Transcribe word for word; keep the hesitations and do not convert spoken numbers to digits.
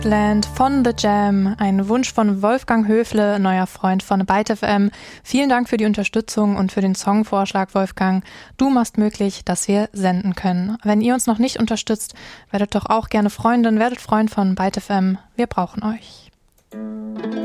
Wasteland von The Jam, ein Wunsch von Wolfgang Höfle, neuer Freund von Byte F M. Vielen Dank für die Unterstützung und für den Songvorschlag, Wolfgang. Du machst möglich, dass wir senden können. Wenn ihr uns noch nicht unterstützt, werdet doch auch gerne Freundin, werdet Freund von Byte F M. Wir brauchen euch.